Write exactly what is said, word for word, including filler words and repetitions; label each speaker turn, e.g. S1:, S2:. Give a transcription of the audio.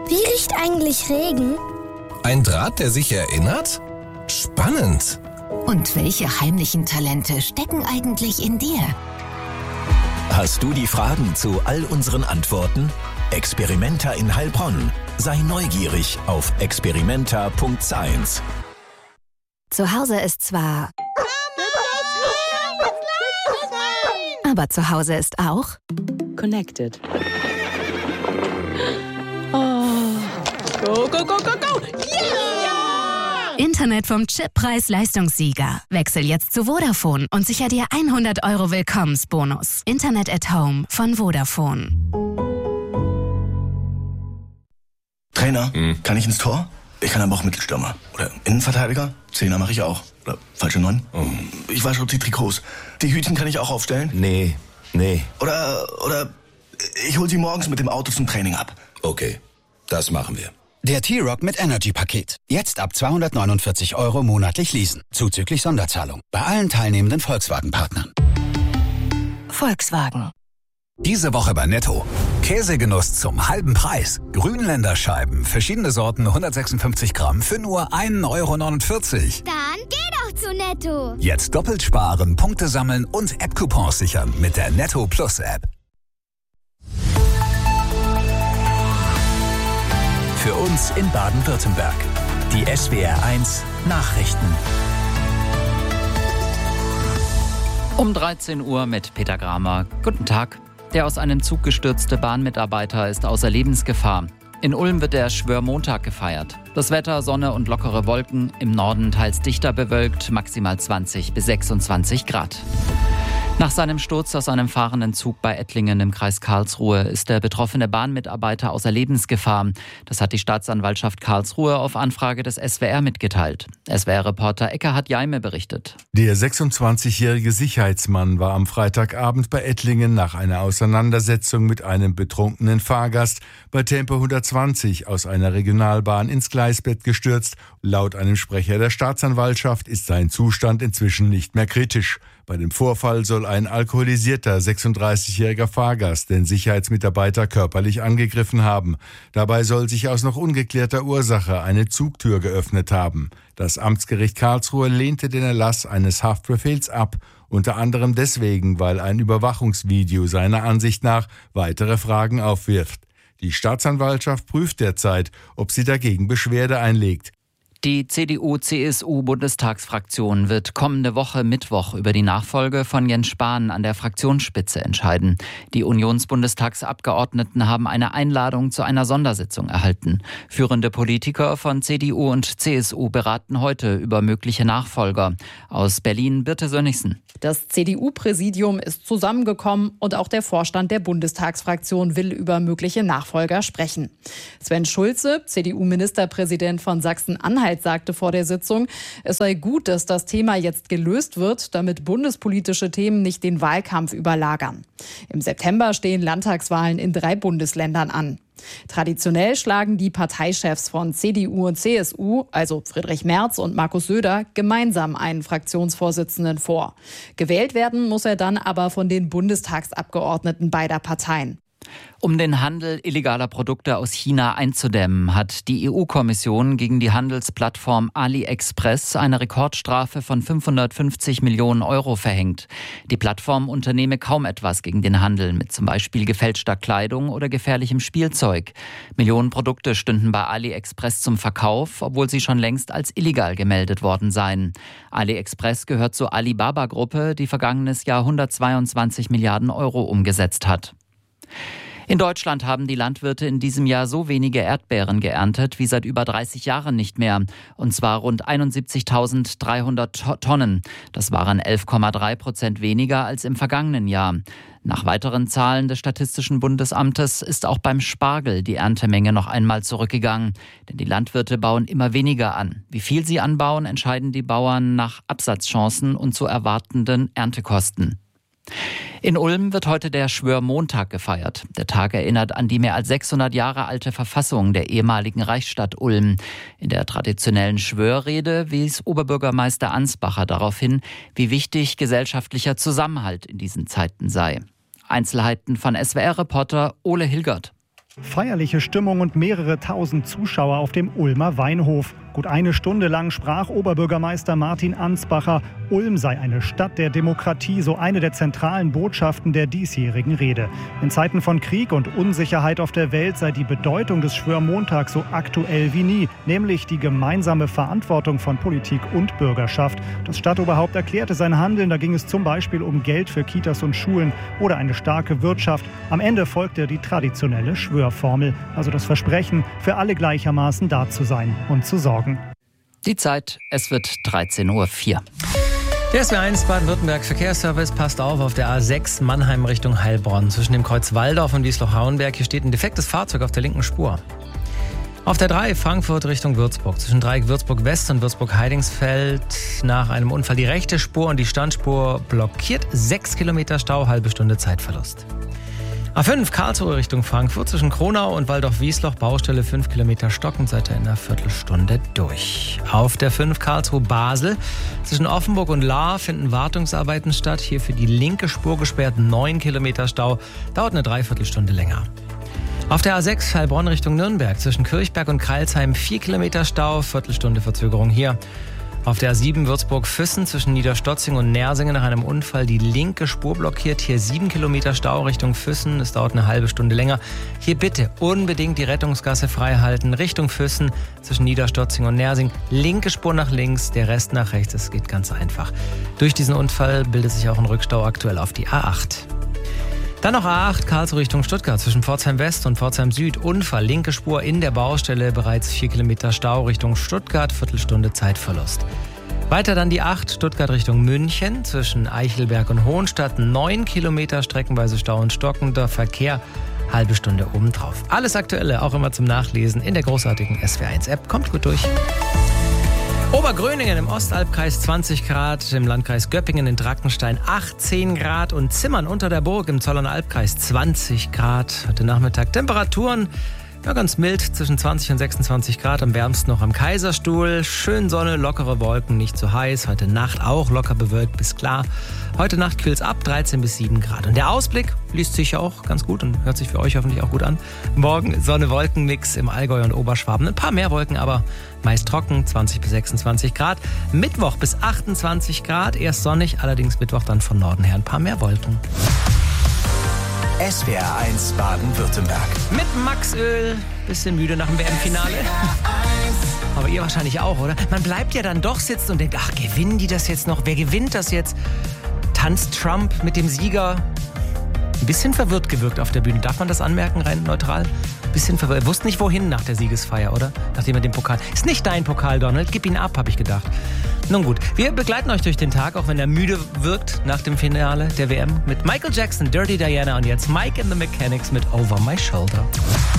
S1: Wie riecht eigentlich Regen?
S2: Ein Draht, der sich erinnert? Spannend.
S3: Und welche heimlichen Talente stecken eigentlich in dir?
S4: Hast du die Fragen zu all unseren Antworten? Experimenta in Heilbronn. Sei neugierig auf experimenta punkt science.
S3: Zu Hause ist zwar... Aber zu Hause ist auch...
S5: Connected. Oh. Go, go, go, go, go! Yeah!
S3: Internet vom Chip Preis-Leistungssieger. Wechsel jetzt zu Vodafone und sicher dir hundert Euro Willkommensbonus. Internet at Home von Vodafone.
S6: Trainer, hm. kann ich ins Tor? Ich kann aber auch Mittelstürmer. Oder Innenverteidiger? Zehner mache ich auch. Oder falsche Neun? Oh. Ich wasche die Trikots. Die Hütchen kann ich auch aufstellen?
S4: Nee, nee.
S6: Oder, oder ich hol sie morgens mit dem Auto zum Training ab.
S4: Okay, das machen wir.
S7: Der T-Rock mit Energy-Paket. Jetzt ab zweihundertneunundvierzig Euro monatlich leasen. Zuzüglich Sonderzahlung. Bei allen teilnehmenden Volkswagen-Partnern.
S3: Volkswagen.
S8: Diese Woche bei Netto. Käsegenuss zum halben Preis. Grünländerscheiben, verschiedene Sorten, hundertsechsundfünfzig Gramm für nur ein Euro neunundvierzig.
S1: Dann geh doch zu Netto.
S8: Jetzt doppelt sparen, Punkte sammeln und App-Coupons sichern mit der Netto Plus App.
S4: Für uns in Baden-Württemberg. Die S W R eins Nachrichten.
S9: Um dreizehn Uhr mit Peter Gramer. Guten Tag. Der aus einem Zug gestürzte Bahnmitarbeiter ist außer Lebensgefahr. In Ulm wird der Schwörmontag gefeiert. Das Wetter, Sonne und lockere Wolken. Im Norden teils dichter bewölkt, maximal zwanzig bis sechsundzwanzig Grad. Nach seinem Sturz aus einem fahrenden Zug bei Ettlingen im Kreis Karlsruhe ist der betroffene Bahnmitarbeiter außer Lebensgefahr. Das hat die Staatsanwaltschaft Karlsruhe auf Anfrage des S W R mitgeteilt. S W R-Reporter Eckhard Jaime berichtet.
S10: Der sechsundzwanzigjährige Sicherheitsmann war am Freitagabend bei Ettlingen nach einer Auseinandersetzung mit einem betrunkenen Fahrgast bei Tempo hundertzwanzig aus einer Regionalbahn ins Gleisbett gestürzt. Laut einem Sprecher der Staatsanwaltschaft ist sein Zustand inzwischen nicht mehr kritisch. Bei dem Vorfall soll ein alkoholisierter sechsunddreißigjähriger Fahrgast den Sicherheitsmitarbeiter körperlich angegriffen haben. Dabei soll sich aus noch ungeklärter Ursache eine Zugtür geöffnet haben. Das Amtsgericht Karlsruhe lehnte den Erlass eines Haftbefehls ab, unter anderem deswegen, weil ein Überwachungsvideo seiner Ansicht nach weitere Fragen aufwirft. Die Staatsanwaltschaft prüft derzeit, ob sie dagegen Beschwerde einlegt.
S9: Die C D U-C S U-Bundestagsfraktion wird kommende Woche Mittwoch über die Nachfolge von Jens Spahn an der Fraktionsspitze entscheiden. Die Unionsbundestagsabgeordneten haben eine Einladung zu einer Sondersitzung erhalten. Führende Politiker von C D U und C S U beraten heute über mögliche Nachfolger. Aus Berlin Birte Sönnigsen.
S11: Das C D U-Präsidium ist zusammengekommen und auch der Vorstand der Bundestagsfraktion will über mögliche Nachfolger sprechen. Sven Schulze, C D U-Ministerpräsident von Sachsen-Anhalt, sagte vor der Sitzung, es sei gut, dass das Thema jetzt gelöst wird, damit bundespolitische Themen nicht den Wahlkampf überlagern. Im September stehen Landtagswahlen in drei Bundesländern an. Traditionell schlagen die Parteichefs von C D U und C S U, also Friedrich Merz und Markus Söder, gemeinsam einen Fraktionsvorsitzenden vor. Gewählt werden muss er dann aber von den Bundestagsabgeordneten beider Parteien.
S9: Um den Handel illegaler Produkte aus China einzudämmen, hat die E U-Kommission gegen die Handelsplattform AliExpress eine Rekordstrafe von fünfhundertfünfzig Millionen Euro verhängt. Die Plattform unternehme kaum etwas gegen den Handel mit zum Beispiel gefälschter Kleidung oder gefährlichem Spielzeug. Millionen Produkte stünden bei AliExpress zum Verkauf, obwohl sie schon längst als illegal gemeldet worden seien. AliExpress gehört zur Alibaba-Gruppe, die vergangenes Jahr hundertzweiundzwanzig Milliarden Euro umgesetzt hat. In Deutschland haben die Landwirte in diesem Jahr so wenige Erdbeeren geerntet wie seit über dreißig Jahren nicht mehr. Und zwar rund einundsiebzigtausenddreihundert Tonnen. Das waren elf Komma drei Prozent weniger als im vergangenen Jahr. Nach weiteren Zahlen des Statistischen Bundesamtes ist auch beim Spargel die Erntemenge noch einmal zurückgegangen. Denn die Landwirte bauen immer weniger an. Wie viel sie anbauen, entscheiden die Bauern nach Absatzchancen und zu erwartenden Erntekosten. In Ulm wird heute der Schwörmontag gefeiert. Der Tag erinnert an die mehr als sechshundert Jahre alte Verfassung der ehemaligen Reichsstadt Ulm. In der traditionellen Schwörrede wies Oberbürgermeister Ansbacher darauf hin, wie wichtig gesellschaftlicher Zusammenhalt in diesen Zeiten sei. Einzelheiten von S W R-Reporter Ole Hilgert.
S12: Feierliche Stimmung und mehrere tausend Zuschauer auf dem Ulmer Weinhof. Gut eine Stunde lang sprach Oberbürgermeister Martin Ansbacher, Ulm sei eine Stadt der Demokratie, so eine der zentralen Botschaften der diesjährigen Rede. In Zeiten von Krieg und Unsicherheit auf der Welt sei die Bedeutung des Schwörmontags so aktuell wie nie, nämlich die gemeinsame Verantwortung von Politik und Bürgerschaft. Das Stadtoberhaupt erklärte sein Handeln, da ging es zum Beispiel um Geld für Kitas und Schulen oder eine starke Wirtschaft. Am Ende folgte die traditionelle Schwörformel, also das Versprechen, für alle gleichermaßen da zu sein und zu sorgen.
S9: Die Zeit, es wird dreizehn Uhr vier.
S13: Der S W eins Baden-Württemberg Verkehrsservice passt auf auf der A sechs Mannheim Richtung Heilbronn. Zwischen dem Kreuz Walldorf und Wiesloch-Hauenberg hier steht ein defektes Fahrzeug auf der linken Spur. Auf der drei Frankfurt Richtung Würzburg. Zwischen Dreieck Würzburg West und Würzburg Heidingsfeld nach einem Unfall die rechte Spur und die Standspur blockiert. Sechs Kilometer Stau, halbe Stunde Zeitverlust. A fünf Karlsruhe Richtung Frankfurt zwischen Kronau und Waldorf-Wiesloch Baustelle fünf Kilometer stocken, seid ihr in einer Viertelstunde durch. Auf der fünf Karlsruhe Basel zwischen Offenburg und Lahr finden Wartungsarbeiten statt. Hier für die linke Spur gesperrt, neun Kilometer Stau, dauert eine Dreiviertelstunde länger. Auf der A sechs Heilbronn Richtung Nürnberg zwischen Kirchberg und Kreilsheim vier Kilometer Stau, Viertelstunde Verzögerung hier. Auf der A sieben Würzburg-Füssen zwischen Niederstotzing und Nersingen nach einem Unfall die linke Spur blockiert. Hier sieben Kilometer Stau Richtung Füssen. Es dauert eine halbe Stunde länger. Hier bitte unbedingt die Rettungsgasse frei halten. Richtung Füssen zwischen Niederstotzing und Nersing. Linke Spur nach links, der Rest nach rechts. Es geht ganz einfach. Durch diesen Unfall bildet sich auch ein Rückstau aktuell auf die A acht. Dann noch A acht Karlsruhe Richtung Stuttgart zwischen Pforzheim West und Pforzheim Süd. Unfall, linke Spur in der Baustelle, bereits vier Kilometer Stau Richtung Stuttgart, Viertelstunde Zeitverlust. Weiter dann die acht Stuttgart Richtung München zwischen Eichelberg und Hohenstadt. neun Kilometer streckenweise Stau und stockender Verkehr, halbe Stunde obendrauf. Alles Aktuelle auch immer zum Nachlesen in der großartigen S W eins App. Kommt gut durch. Obergröningen im Ostalbkreis zwanzig Grad, im Landkreis Göppingen in Drackenstein achtzehn Grad und Zimmern unter der Burg im Zollerner Albkreis zwanzig Grad. Heute Nachmittag Temperaturen ja, ganz mild zwischen zwanzig und sechsundzwanzig Grad, am wärmsten noch am Kaiserstuhl. Schön Sonne, lockere Wolken, nicht zu heiß. Heute Nacht auch locker bewölkt bis klar. Heute Nacht kühlt es ab, dreizehn bis sieben Grad. Und der Ausblick liest sich ja auch ganz gut und hört sich für euch hoffentlich auch gut an. Morgen Sonne-Wolken-Mix im Allgäu und Oberschwaben. Ein paar mehr Wolken, aber meist trocken, zwanzig bis sechsundzwanzig Grad. Mittwoch bis achtundzwanzig Grad, erst sonnig, allerdings Mittwoch dann von Norden her ein paar mehr Wolken.
S4: S W R eins Baden-Württemberg.
S13: Mit Max Öl. Bisschen müde nach dem W M-Finale. Aber ihr wahrscheinlich auch, oder? Man bleibt ja dann doch sitzen und denkt, ach, gewinnen die das jetzt noch? Wer gewinnt das jetzt? Tanzt Trump mit dem Sieger? Ein bisschen verwirrt gewirkt auf der Bühne. Darf man das anmerken, rein neutral? Ein bisschen verwirrt. Er wusste nicht, wohin nach der Siegesfeier, oder? Nachdem er den Pokal... Ist nicht dein Pokal, Donald. Gib ihn ab, habe ich gedacht. Nun gut, wir begleiten euch durch den Tag, auch wenn er müde wirkt nach dem Finale der W M. Mit Michael Jackson, Dirty Diana und jetzt Mike and the Mechanics mit Over My Shoulder.